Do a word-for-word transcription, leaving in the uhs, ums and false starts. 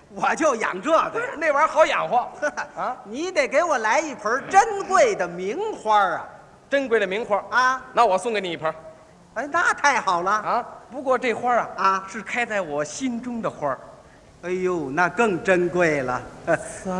我就养这个呀。 那玩意儿好养活啊， 你得给我来一盆珍贵的名花啊！ 珍贵的名花啊， 那我送给你一盆哎，那太好了啊。不过这花啊啊， 是开在我心中的花。 哎呦，那更珍贵了。